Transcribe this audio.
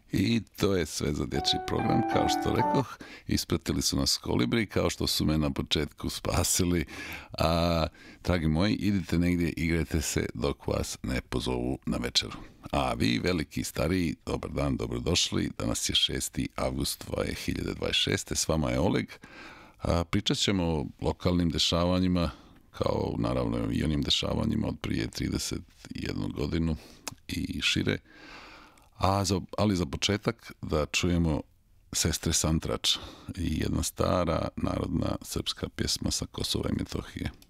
I to je sve za dječji program, kao što rekoh. Ispratili su nas Kolibri, kao što su me na početku spasili. Dragi moji, idite negdje, igrajte se dok vas ne pozovu na večeru. A vi, veliki i stariji, dobar dan, dobrodošli. Danas je 6. avgust 2026. S vama je Oleg. Pričat ćemo o lokalnim dešavanjima, kao naravno i onim dešavanjima od prije 31 godinu i šire. Ali za početak da čujemo Sestre Santrač i jedna stara narodna srpska pjesma sa Kosova i Metohije.